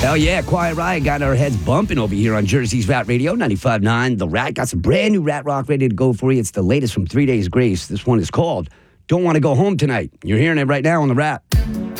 Hell yeah, Quiet Riot got our heads bumping over here on Jersey's Rat Radio, 95.9. The Rat got some brand new Rat Rock ready to go for you. It's the latest from 3 Days Grace. This one is called Don't Want to Go Home Tonight. You're hearing it right now on The Rat.